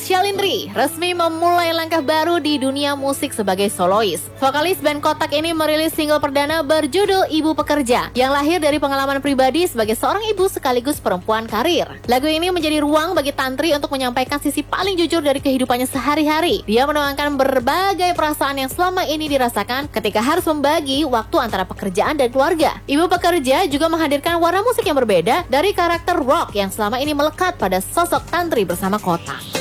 Shalindri resmi memulai langkah baru di dunia musik sebagai solois. Vokalis band Kotak ini merilis single perdana berjudul Ibu Pekerja yang lahir dari pengalaman pribadi sebagai seorang ibu sekaligus perempuan karir. Lagu ini menjadi ruang bagi Tantri untuk menyampaikan sisi paling jujur dari kehidupannya sehari-hari. Dia menuangkan berbagai perasaan yang selama ini dirasakan ketika harus membagi waktu antara pekerjaan dan keluarga. Ibu Pekerja juga menghadirkan warna musik yang berbeda dari karakter rock yang selama ini melekat pada sosok Tantri bersama Kotak.